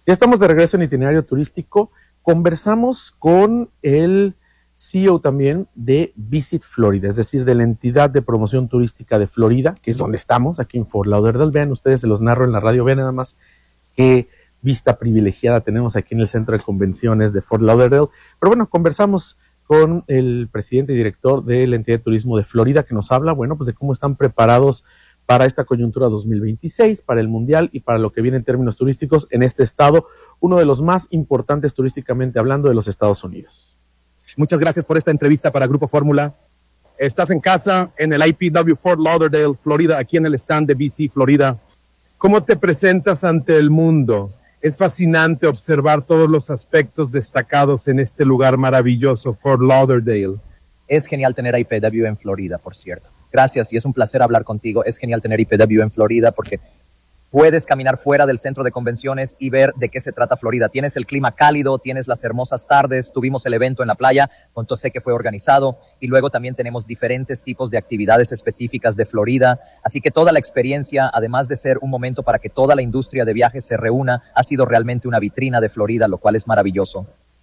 Ya estamos de regreso en Itinerario Turístico. Conversamos con el CEO también de Visit Florida, es decir, de la entidad de promoción turística de Florida, que es donde estamos, aquí en Fort Lauderdale. Vean ustedes, se los narro en la radio, vean nada más qué vista privilegiada tenemos aquí en el centro de convenciones de Fort Lauderdale. Pero bueno, conversamos con el presidente y director de la entidad de turismo de Florida, que nos habla, bueno, pues de cómo están preparados para esta coyuntura 2026, para el Mundial y para lo que viene en términos turísticos en este estado, uno de los más importantes turísticamente hablando de los Estados Unidos. Muchas gracias por esta entrevista para Grupo Fórmula. Estás en casa, en el IPW Fort Lauderdale, Florida, aquí en el stand de BC Florida. ¿Cómo te presentas ante el mundo? Es fascinante observar todos los aspectos destacados en este lugar maravilloso, Fort Lauderdale. Es genial tener a IPW en Florida, por cierto. Gracias y es un placer hablar contigo. Es genial tener IPW en Florida porque puedes caminar fuera del centro de convenciones y ver de qué se trata Florida. Tienes el clima cálido, tienes las hermosas tardes, tuvimos el evento en la playa, cuanto sé que fue organizado, y luego también tenemos diferentes tipos de actividades específicas de Florida. Así que toda la experiencia, además de ser un momento para que toda la industria de viajes se reúna, ha sido realmente una vitrina de Florida, lo cual es maravilloso.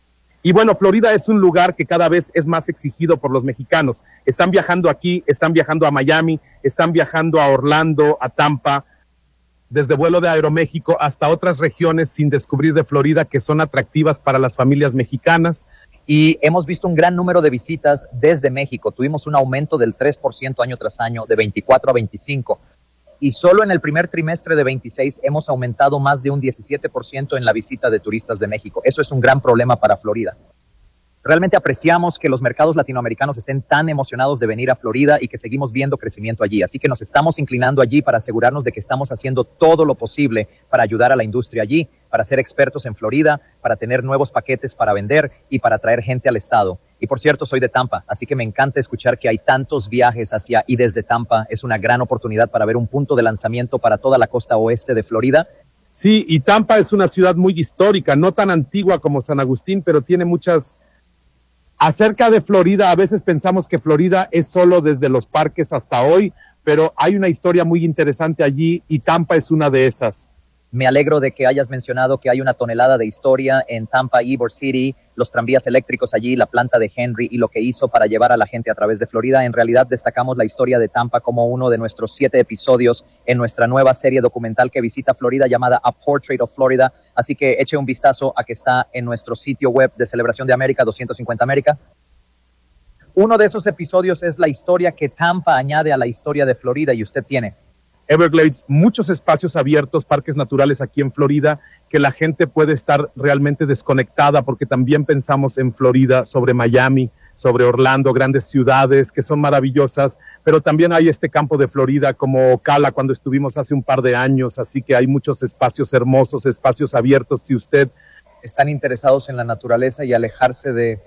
Y bueno, Florida es un lugar que cada vez es más exigido por los mexicanos. Están viajando aquí, están viajando a Miami, están viajando a Orlando, a Tampa, desde vuelo de Aeroméxico hasta otras regiones sin descubrir de Florida que son atractivas para las familias mexicanas. Y hemos visto un gran número de visitas desde México. Tuvimos un aumento del 3% año tras año, de 24 a 25. Y solo en el primer trimestre de 26 hemos aumentado más de un 17% en la visita de turistas de México. Eso es un gran problema para Florida. Realmente apreciamos que los mercados latinoamericanos estén tan emocionados de venir a Florida y que seguimos viendo crecimiento allí. Así que nos estamos inclinando allí para asegurarnos de que estamos haciendo todo lo posible para ayudar a la industria allí, para ser expertos en Florida, para tener nuevos paquetes para vender y para traer gente al estado. Y por cierto, soy de Tampa, así que me encanta escuchar que hay tantos viajes hacia y desde Tampa. Es una gran oportunidad para ver un punto de lanzamiento para toda la costa oeste de Florida. Sí, y Tampa es una ciudad muy histórica, no tan antigua como San Agustín, pero tiene muchas... Acerca de Florida, a veces pensamos que Florida es solo desde los parques hasta hoy, pero hay una historia muy interesante allí y Tampa es una de esas. Me alegro de que hayas mencionado que hay una tonelada de historia en Tampa, Ybor City, los tranvías eléctricos allí, la planta de Henry y lo que hizo para llevar a la gente a través de Florida. En realidad destacamos la historia de Tampa como uno de nuestros 7 episodios en nuestra nueva serie documental que visita Florida llamada A Portrait of Florida. Así que eche un vistazo a que está en nuestro sitio web de Celebración de América, 250 América. Uno de esos episodios es la historia que Tampa añade a la historia de Florida y usted tiene Everglades, muchos espacios abiertos, parques naturales aquí en Florida, que la gente puede estar realmente desconectada porque también pensamos en Florida, sobre Miami, sobre Orlando, grandes ciudades que son maravillosas, pero también hay este campo de Florida como Ocala cuando estuvimos hace un par de años, así que hay muchos espacios hermosos, espacios abiertos. Si usted están interesados en la naturaleza y alejarse de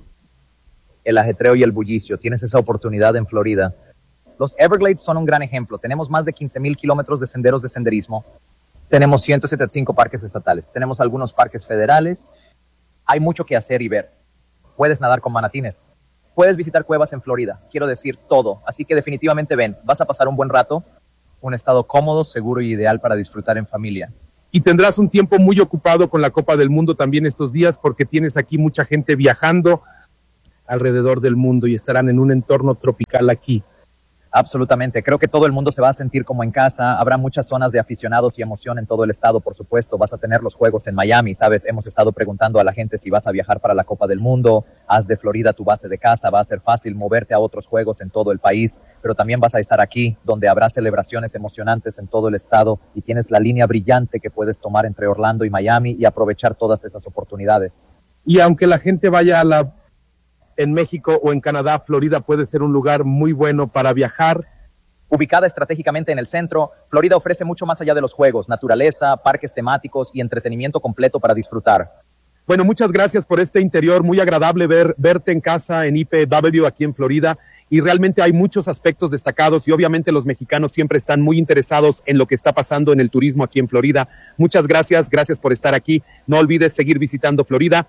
el ajetreo y el bullicio, tienes esa oportunidad en Florida. Los Everglades son un gran ejemplo. Tenemos más de 15,000 kilómetros de senderos de senderismo. Tenemos 175 parques estatales. Tenemos algunos parques federales. Hay mucho que hacer y ver. Puedes nadar con manatines. Puedes visitar cuevas en Florida. Quiero decir, todo. Así que definitivamente ven. Vas a pasar un buen rato. Un estado cómodo, seguro y ideal para disfrutar en familia. Y tendrás un tiempo muy ocupado con la Copa del Mundo también estos días porque tienes aquí mucha gente viajando alrededor del mundo y estarán en un entorno tropical aquí. Absolutamente. Creo que todo el mundo se va a sentir como en casa. Habrá muchas zonas de aficionados y emoción en todo el estado, por supuesto. Vas a tener los juegos en Miami, ¿sabes? Hemos estado preguntando a la gente si vas a viajar para la Copa del Mundo. Haz de Florida tu base de casa. Va a ser fácil moverte a otros juegos en todo el país, pero también vas a estar aquí, donde habrá celebraciones emocionantes en todo el estado y tienes la línea brillante que puedes tomar entre Orlando y Miami y aprovechar todas esas oportunidades. Y aunque la gente vaya en México o en Canadá, Florida puede ser un lugar muy bueno para viajar. Ubicada estratégicamente en el centro, Florida ofrece mucho más allá de los juegos, naturaleza, parques temáticos y entretenimiento completo para disfrutar. Bueno, muchas gracias por este interior, muy agradable verte en casa en IPW aquí en Florida y realmente hay muchos aspectos destacados y obviamente los mexicanos siempre están muy interesados en lo que está pasando en el turismo aquí en Florida. Muchas gracias por estar aquí. No olvides seguir visitando Florida.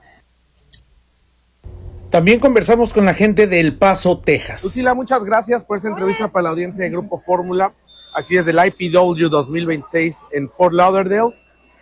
También conversamos con la gente de El Paso, Texas. Lucila, muchas gracias por esta entrevista para la audiencia de Grupo Fórmula, aquí desde el IPW 2026 en Fort Lauderdale.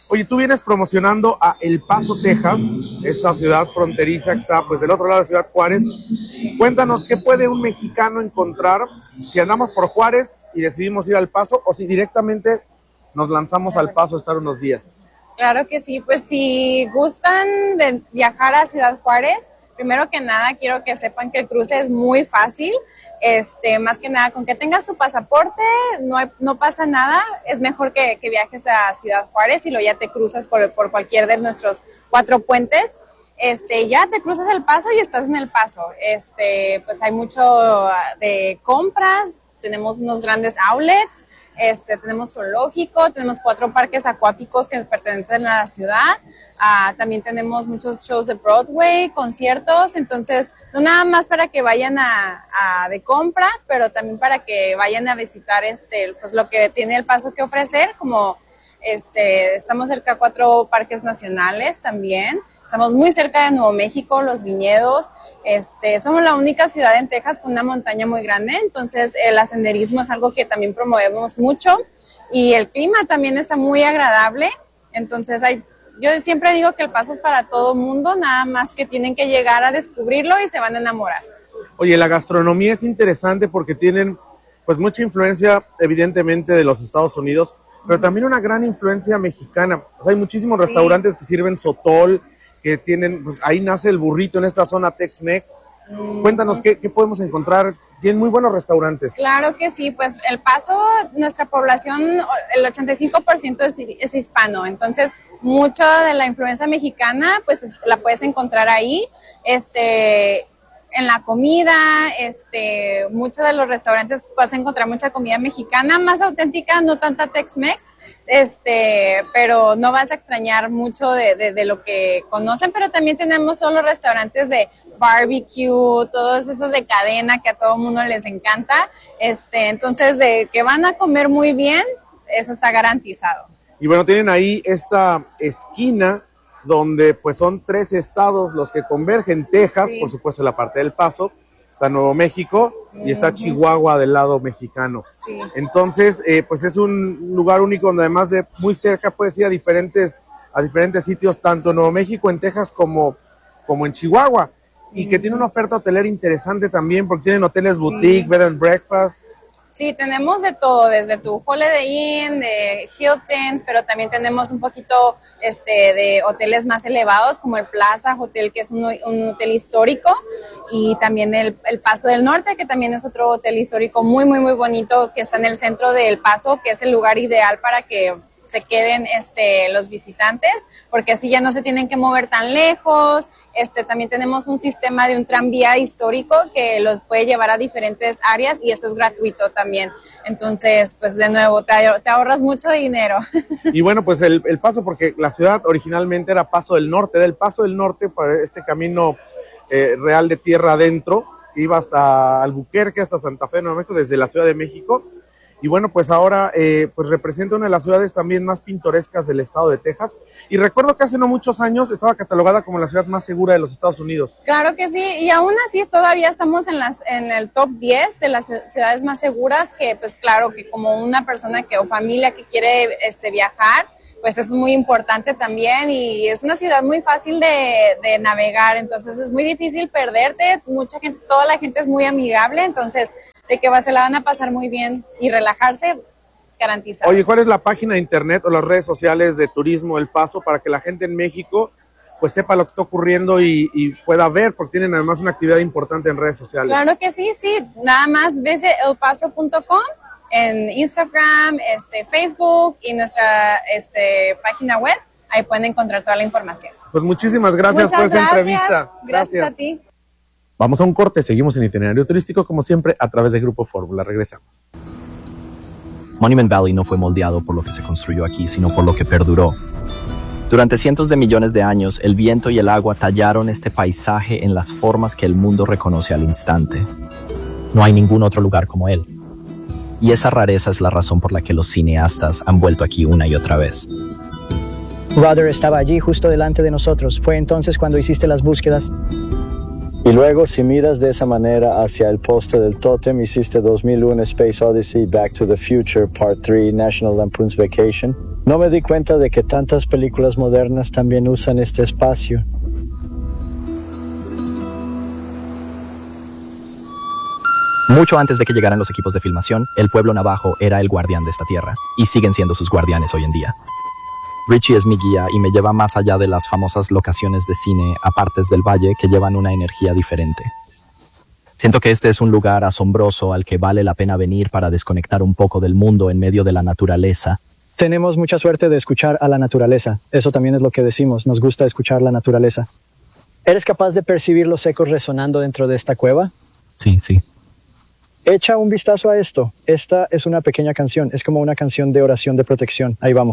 Oye, tú vienes promocionando a El Paso, Texas, esta ciudad fronteriza que está pues del otro lado de Ciudad Juárez. Cuéntanos, ¿qué puede un mexicano encontrar si andamos por Juárez y decidimos ir al Paso o si directamente nos lanzamos al Paso a estar unos días? Claro que sí, pues si gustan de viajar a Ciudad Juárez, primero que nada quiero que sepan que el cruce es muy fácil, más que nada con que tengas tu pasaporte no pasa nada, es mejor que viajes a Ciudad Juárez y luego ya te cruzas por cualquier de nuestros 4 puentes, ya te cruzas el Paso y estás en el Paso, pues hay mucho de compras, tenemos unos grandes outlets, tenemos zoológico, tenemos 4 parques acuáticos que pertenecen a la ciudad, también tenemos muchos shows de Broadway, conciertos, entonces no nada más para que vayan de compras, pero también para que vayan a visitar pues lo que tiene El Paso que ofrecer, como estamos cerca de 4 parques nacionales también. Estamos muy cerca de Nuevo México, los viñedos, somos la única ciudad en Texas con una montaña muy grande, entonces el senderismo es algo que también promovemos mucho y el clima también está muy agradable, entonces yo siempre digo que El Paso es para todo mundo, nada más que tienen que llegar a descubrirlo y se van a enamorar. Oye, la gastronomía es interesante porque tienen pues mucha influencia evidentemente de los Estados Unidos, pero también una gran influencia mexicana, o sea, hay muchísimos restaurantes que sirven sotol, que tienen, pues ahí nace el burrito en esta zona Tex-Mex. Cuéntanos qué podemos encontrar. Tienen muy buenos restaurantes. Claro que sí, pues El Paso, nuestra población, el 85% es hispano, entonces mucha de la influencia mexicana pues la puedes encontrar ahí, en la comida, muchos de los restaurantes vas a encontrar mucha comida mexicana, más auténtica, no tanta Tex-Mex, pero no vas a extrañar mucho de lo que conocen, pero también tenemos solo restaurantes de barbecue, todos esos de cadena que a todo mundo les encanta, entonces de que van a comer muy bien, eso está garantizado. Y bueno, tienen ahí esta esquina donde pues son 3 estados los que convergen, Texas, por supuesto la parte del Paso, está Nuevo México y está Chihuahua del lado mexicano. Sí. Entonces, pues es un lugar único donde además de muy cerca puedes ir a diferentes sitios, tanto en Nuevo México, en Texas, como en Chihuahua, y que tiene una oferta hotelera interesante también, porque tienen hoteles boutique, bed and breakfast. Sí, tenemos de todo, desde tu Holiday Inn, de Hilton, pero también tenemos un poquito de hoteles más elevados, como el Plaza Hotel, que es un hotel histórico, y también el Paso del Norte, que también es otro hotel histórico muy, muy, muy bonito, que está en el centro del Paso, que es el lugar ideal para que se queden los visitantes, porque así ya no se tienen que mover tan lejos. También tenemos un sistema de un tranvía histórico que los puede llevar a diferentes áreas y eso es gratuito también. Entonces, pues de nuevo, te ahorras mucho dinero. Y bueno, pues el Paso, porque la ciudad originalmente era Paso del Norte, era el Paso del Norte para este camino real de tierra adentro, que iba hasta Albuquerque, hasta Santa Fe, Nuevo México, desde la Ciudad de México. Y bueno, pues ahora pues representa una de las ciudades también más pintorescas del estado de Texas. Y recuerdo que hace no muchos años estaba catalogada como la ciudad más segura de los Estados Unidos. Claro que sí, y aún así todavía estamos en el top 10 de las ciudades más seguras, que pues claro que como una persona o familia que quiere viajar, pues eso es muy importante también y es una ciudad muy fácil de navegar, entonces es muy difícil perderte, mucha gente, toda la gente es muy amigable, entonces de que se la van a pasar muy bien y relajarse, garantizado. Oye, ¿cuál es la página de internet o las redes sociales de Turismo El Paso para que la gente en México pues sepa lo que está ocurriendo y pueda ver, porque tienen además una actividad importante en redes sociales? Claro que sí, nada más ves elpaso.com en Instagram, Facebook y nuestra página web, ahí pueden encontrar toda la información. Pues muchísimas gracias por esta entrevista. Gracias a ti. Vamos a un corte, seguimos en Itinerario Turístico como siempre a través de Grupo Fórmula, regresamos. Monument Valley no fue moldeado por lo que se construyó aquí, sino por lo que perduró. Durante cientos de millones de años, el viento y el agua tallaron este paisaje en las formas que el mundo reconoce al instante. No hay ningún otro lugar como él. Y esa rareza es la razón por la que los cineastas han vuelto aquí una y otra vez. Rudder estaba allí justo delante de nosotros. Fue entonces cuando hiciste las búsquedas. Y luego, si miras de esa manera hacia el poste del tótem, hiciste 2001 Space Odyssey, Back to the Future, Part 3, National Lampoon's Vacation. No me di cuenta de que tantas películas modernas también usan este espacio. Mucho antes de que llegaran los equipos de filmación, el pueblo navajo era el guardián de esta tierra, y siguen siendo sus guardianes hoy en día. Richie es mi guía y me lleva más allá de las famosas locaciones de cine a partes del valle que llevan una energía diferente. Siento que este es un lugar asombroso al que vale la pena venir para desconectar un poco del mundo en medio de la naturaleza. Tenemos mucha suerte de escuchar a la naturaleza. Eso también es lo que decimos, nos gusta escuchar la naturaleza. ¿Eres capaz de percibir los ecos resonando dentro de esta cueva? Sí. Echa un vistazo a esto. Esta es una pequeña canción, es como una canción de oración de protección. Ahí vamos.